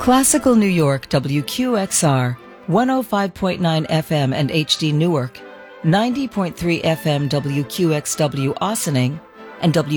Classical New York WQXR, 105.9 FM and HD Newark, 90.3 FM WQXW Ossining, and